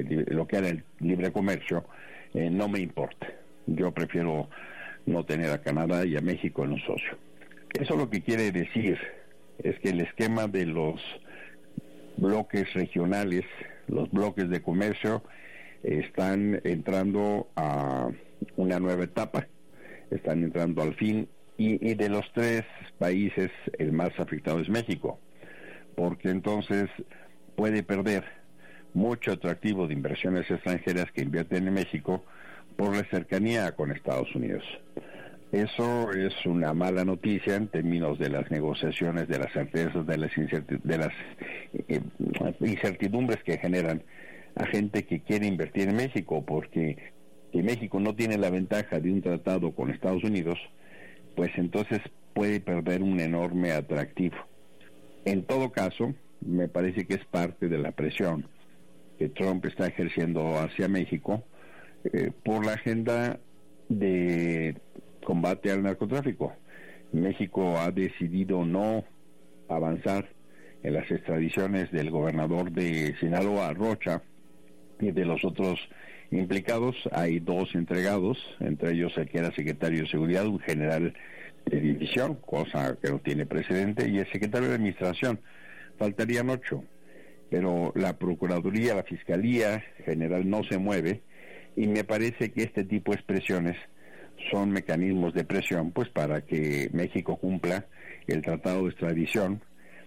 lo que era el libre comercio, no me importa. Yo prefiero no tener a Canadá y a México en un socio. Eso lo que quiere decir es que el esquema de los bloques regionales, los bloques de comercio, están entrando a una nueva etapa, están entrando al fin, y de los tres países el más afectado es México, porque entonces puede perder mucho atractivo de inversiones extranjeras que invierten en México por la cercanía con Estados Unidos. Eso es una mala noticia en términos de las negociaciones, de las certezas, de las incertidumbres que generan a gente que quiere invertir en México, porque si México no tiene la ventaja de un tratado con Estados Unidos, pues entonces puede perder un enorme atractivo. En todo caso, me parece que es parte de la presión que Trump está ejerciendo hacia México por la agenda de combate al narcotráfico. México ha decidido no avanzar en las extradiciones del gobernador de Sinaloa, Rocha, y de los otros implicados. Hay 2 entregados, entre ellos el que era secretario de Seguridad, un general de división, cosa que no tiene precedente, y el secretario de Administración. Faltarían 8, pero la Procuraduría, la Fiscalía General no se mueve, y me parece que este tipo de expresiones son mecanismos de presión, pues para que México cumpla el tratado de extradición.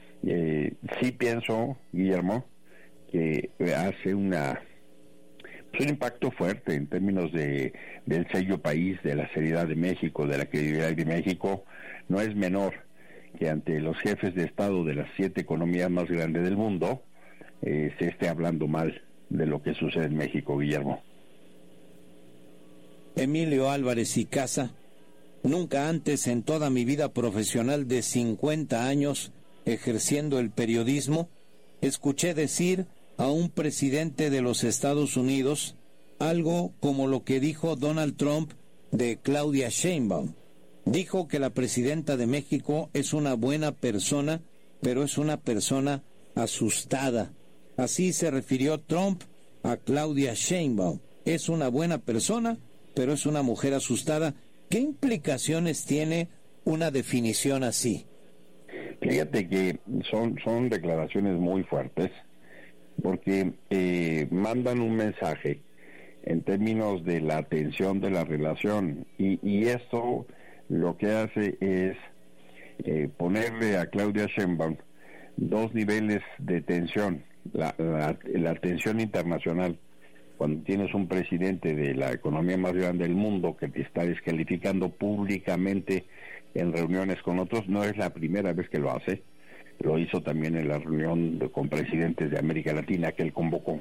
Sí pienso, Guillermo, que hace un impacto fuerte en términos del sello país, de la seriedad de México, de la credibilidad de México. No es menor que ante los jefes de Estado de las 7 economías más grandes del mundo se esté hablando mal de lo que sucede en México, Guillermo. Emilio Álvarez y Casa, nunca antes en toda mi vida profesional de 50 años ejerciendo el periodismo, escuché decir a un presidente de los Estados Unidos algo como lo que dijo Donald Trump de Claudia Sheinbaum. Dijo que la presidenta de México es una buena persona, pero es una persona asustada. Así se refirió Trump a Claudia Sheinbaum. Es una buena persona, pero es una mujer asustada. ¿Qué implicaciones tiene una definición así? Fíjate que son declaraciones muy fuertes, porque mandan un mensaje en términos de la tensión de la relación, y esto lo que hace es ponerle a Claudia Sheinbaum 2 niveles de tensión. La tensión internacional, cuando tienes un presidente de la economía más grande del mundo que te está descalificando públicamente en reuniones con otros. No es la primera vez que lo hace, lo hizo también en la reunión con presidentes de América Latina que él convocó.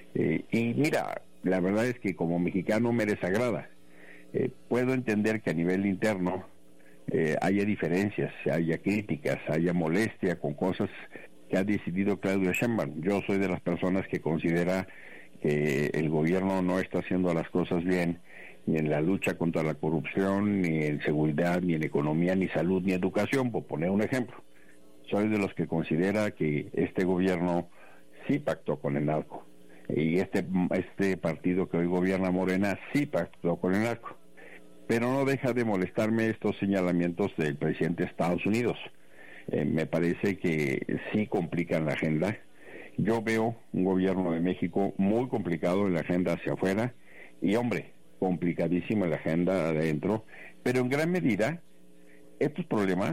Y mira, la verdad es que como mexicano me desagrada. Puedo entender que a nivel interno haya diferencias, haya críticas, haya molestia con cosas que ha decidido Claudia Sheinbaum. Yo soy de las personas que considera que el gobierno no está haciendo las cosas bien, ni en la lucha contra la corrupción, ni en seguridad, ni en economía, ni salud, ni educación, por poner un ejemplo. Soy de los que considera que este gobierno sí pactó con el narco, y este partido que hoy gobierna, Morena, sí pactó con el narco. Pero no deja de molestarme estos señalamientos del presidente de Estados Unidos. Me parece que sí complican la agenda. Yo veo un gobierno de México muy complicado en la agenda hacia afuera, y hombre, complicadísimo en la agenda adentro, pero en gran medida estos problemas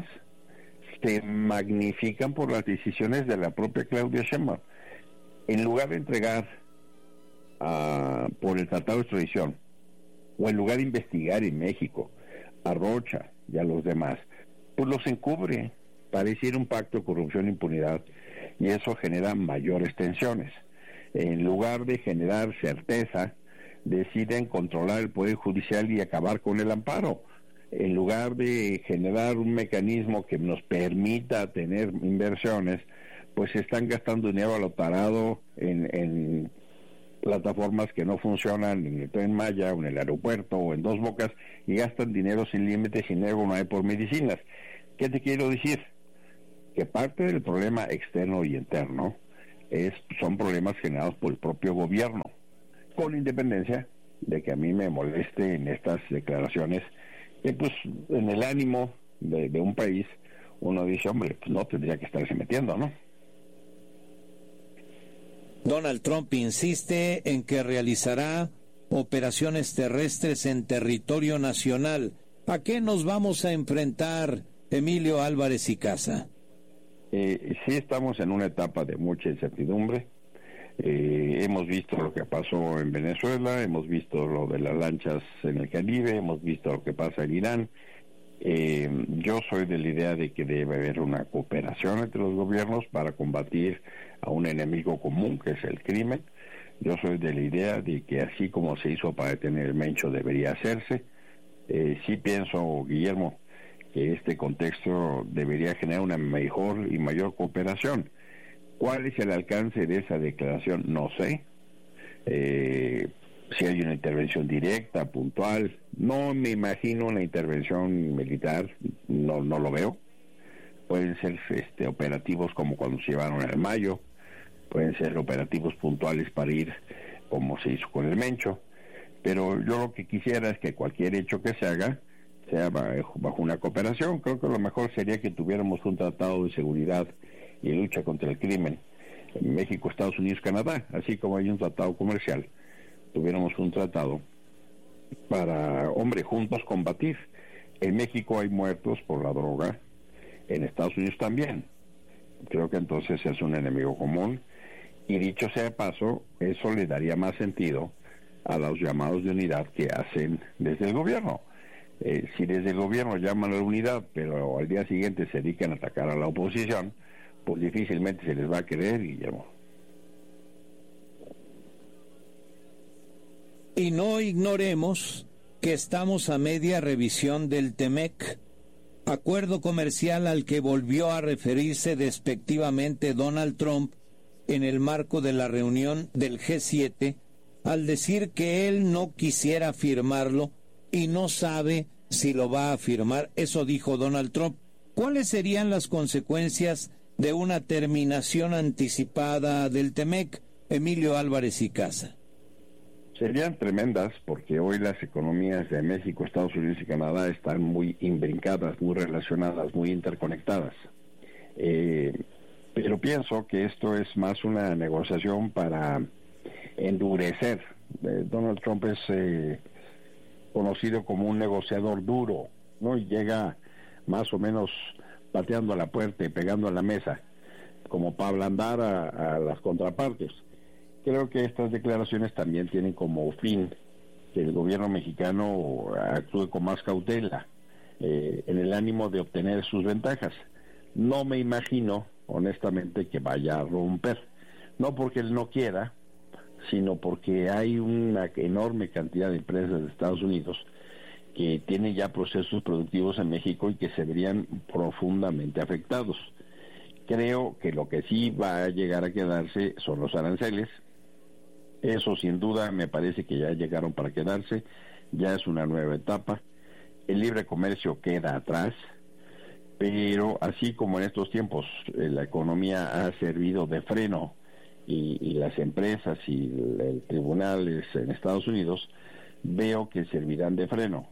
se magnifican por las decisiones de la propia Claudia Sheinbaum. En lugar de entregar por el tratado de extradición, o en lugar de investigar en México a Rocha y a los demás, pues los encubre. Pareciera un pacto de corrupción e impunidad, y eso genera mayores tensiones. En lugar de generar certeza, deciden controlar el Poder Judicial y acabar con el amparo. En lugar de generar un mecanismo que nos permita tener inversiones, pues se están gastando dinero a lo tarado en plataformas que no funcionan, en el Tren Maya, o en el aeropuerto, o en Dos Bocas, y gastan dinero sin límites y dinero no hay por medicinas. ¿Qué te quiero decir? Que parte del problema externo y interno son problemas generados por el propio gobierno. con independencia de que a mí me moleste en estas declaraciones, que pues en el ánimo de un país uno dice, hombre, pues no tendría que estarse metiendo, ¿no? Donald Trump insiste en que realizará operaciones terrestres en territorio nacional. ¿A qué nos vamos a enfrentar, Emilio Álvarez y Casa? Sí estamos en una etapa de mucha incertidumbre. Hemos visto lo que pasó en Venezuela, hemos visto lo de las lanchas en el Caribe, hemos visto lo que pasa en Irán. Yo soy de la idea de que debe haber una cooperación entre los gobiernos para combatir a un enemigo común, que es el crimen. Yo soy de la idea de que así como se hizo para detener el Mencho, debería hacerse. Sí pienso, Guillermo, que este contexto debería generar una mejor y mayor cooperación. ¿Cuál es el alcance de esa declaración? No sé. Si hay una intervención directa, puntual, no me imagino una intervención militar, no lo veo. Pueden ser operativos como cuando se llevaron el Mayo, pueden ser operativos puntuales para ir como se hizo con el Mencho, pero yo lo que quisiera es que cualquier hecho que se haga sea bajo una cooperación. Creo que lo mejor sería que tuviéramos un tratado de seguridad y lucha contra el crimen en México, Estados Unidos, Canadá, así como hay un tratado comercial, tuviéramos un tratado para, hombre, juntos combatir. En México hay muertos por la droga, en Estados Unidos también. Creo que entonces es un enemigo común, y dicho sea de paso, eso le daría más sentido a los llamados de unidad que hacen desde el gobierno. Si desde el gobierno llaman a la unidad, pero al día siguiente se dedican a atacar a la oposición, pues difícilmente se les va a creer, Guillermo. Y no ignoremos que estamos a media revisión del TEMEC, acuerdo comercial al que volvió a referirse despectivamente Donald Trump en el marco de la reunión del G7, al decir que él no quisiera firmarlo y no sabe si lo va a firmar. Eso dijo Donald Trump. ¿Cuáles serían las consecuencias de una terminación anticipada del TEMEC, Emilio Álvarez y Casa? Serían tremendas, porque hoy las economías de México, Estados Unidos y Canadá están muy imbrincadas, muy relacionadas, muy interconectadas. Pero pienso que esto es más una negociación para endurecer. Donald Trump es conocido como un negociador duro, ¿no? Y llega más o menos pateando a la puerta y pegando a la mesa, como para ablandar a las contrapartes. Creo que estas declaraciones también tienen como fin que el gobierno mexicano actúe con más cautela, en el ánimo de obtener sus ventajas. No me imagino, honestamente, que vaya a romper. No porque él no quiera, sino porque hay una enorme cantidad de empresas de Estados Unidos que tienen ya procesos productivos en México y que se verían profundamente afectados. Creo que lo que sí va a llegar a quedarse son los aranceles. Eso sin duda me parece que ya llegaron para quedarse, ya es una nueva etapa. El libre comercio queda atrás, pero así como en estos tiempos la economía ha servido de freno y las empresas y el tribunales en Estados Unidos, veo que servirán de freno.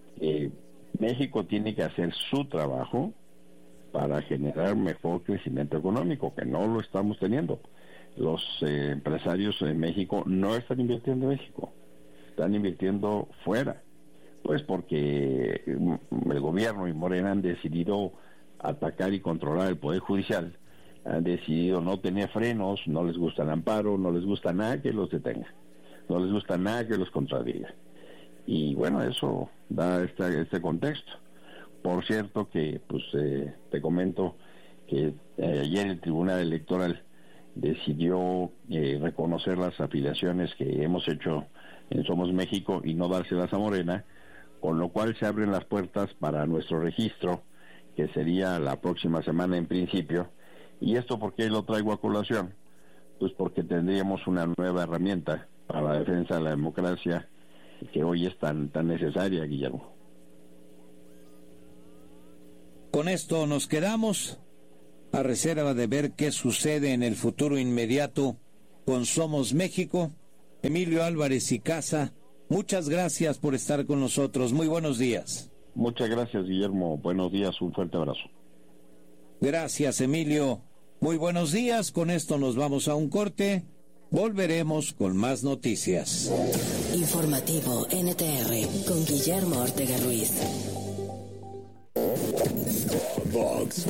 México tiene que hacer su trabajo para generar mejor crecimiento económico, que no lo estamos teniendo. Los empresarios en México no están invirtiendo en México, están invirtiendo fuera, pues porque el gobierno y Morena han decidido atacar y controlar el Poder Judicial, han decidido no tener frenos, no les gusta el amparo, no les gusta nada que los detenga, no les gusta nada que los contradiga. Y bueno, eso da este contexto. Por cierto que, pues, te comento que ayer el Tribunal Electoral decidió reconocer las afiliaciones que hemos hecho en Somos México y no dárselas a Morena, con lo cual se abren las puertas para nuestro registro, que sería la próxima semana en principio. ¿Y esto por qué lo traigo a colación? Pues porque tendríamos una nueva herramienta para la defensa de la democracia que hoy es tan necesaria, Guillermo. Con esto nos quedamos, a reserva de ver qué sucede en el futuro inmediato con Somos México. Emilio Álvarez y Casa, muchas gracias por estar con nosotros. Muy buenos días. Muchas gracias, Guillermo. Buenos días, un fuerte abrazo. Gracias, Emilio. Muy buenos días. Con esto nos vamos a un corte. Volveremos con más noticias. Informativo NTR con Guillermo Ortega Ruiz. Vox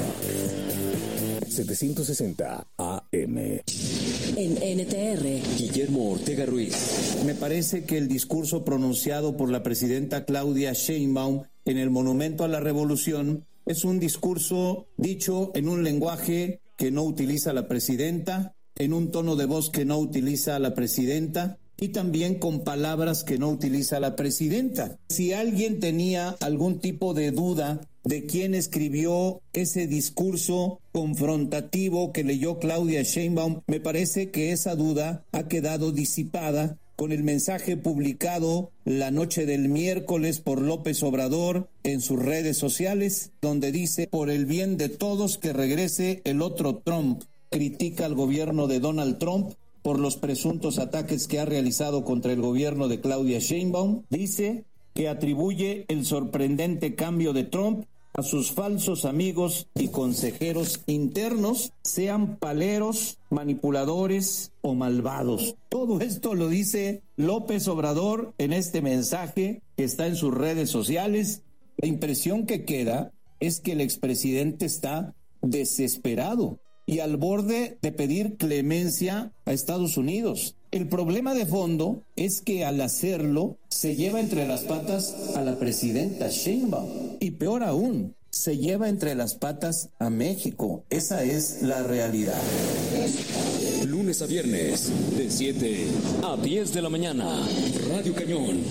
760 AM. En NTR, Guillermo Ortega Ruiz. Me parece que el discurso pronunciado por la presidenta Claudia Sheinbaum en el Monumento a la Revolución es un discurso dicho en un lenguaje que no utiliza la presidenta, en un tono de voz que no utiliza la presidenta y también con palabras que no utiliza la presidenta. Si alguien tenía algún tipo de duda de quién escribió ese discurso confrontativo que leyó Claudia Sheinbaum, me parece que esa duda ha quedado disipada con el mensaje publicado la noche del miércoles por López Obrador en sus redes sociales, donde dice: por el bien de todos que regrese el otro Trump. Critica al gobierno de Donald Trump por los presuntos ataques que ha realizado contra el gobierno de Claudia Sheinbaum. Dice que atribuye el sorprendente cambio de Trump a sus falsos amigos y consejeros internos, sean paleros, manipuladores o malvados. Todo esto lo dice López Obrador en este mensaje que está en sus redes sociales. La impresión que queda es que el expresidente está desesperado y al borde de pedir clemencia a Estados Unidos. El problema de fondo es que al hacerlo se lleva entre las patas a la presidenta Sheinbaum y peor aún, se lleva entre las patas a México. Esa es la realidad. Lunes a viernes, de 7 a 10 de la mañana, Radio Cañón.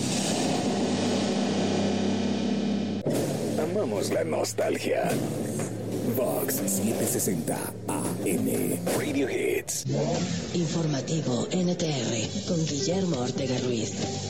Amamos la nostalgia. Vox 760 AM. Radio Hits. Informativo NTR con Guillermo Ortega Ruiz.